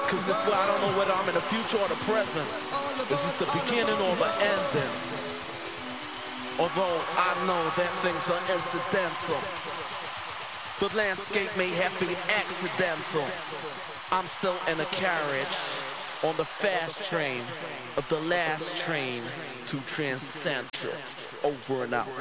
Cause this way I don't know whether I'm in the future or the present. This is the beginning or the ending. Although I know that things are incidental. The landscape may have been accidental. I'm still in a carriage on the fast train of the last train to Transcentral. Over and out.